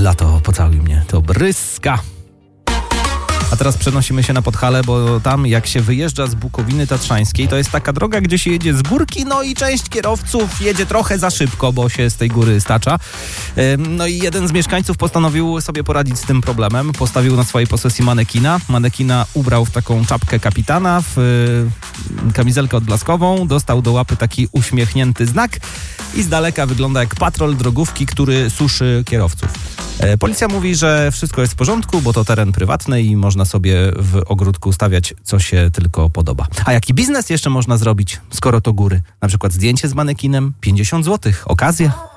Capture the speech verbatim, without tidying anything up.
Lato, pocałuj mnie, to Bryska. A teraz przenosimy się na Podhale, bo tam jak się wyjeżdża z Bukowiny Tatrzańskiej, to jest taka droga, gdzie się jedzie z górki, no i część kierowców jedzie trochę za szybko, bo się z tej góry stacza. No i jeden z mieszkańców postanowił sobie poradzić z tym problemem. Postawił na swojej posesji manekina. Manekina ubrał w taką czapkę kapitana, w kamizelkę odblaskową, dostał do łapy taki uśmiechnięty znak i z daleka wygląda jak patrol drogówki, który suszy kierowców. Policja mówi, że wszystko jest w porządku, bo to teren prywatny i można sobie w ogródku stawiać, co się tylko podoba. A jaki biznes jeszcze można zrobić, skoro to góry? Na przykład zdjęcie z manekinem, pięćdziesiąt złotych, okazja.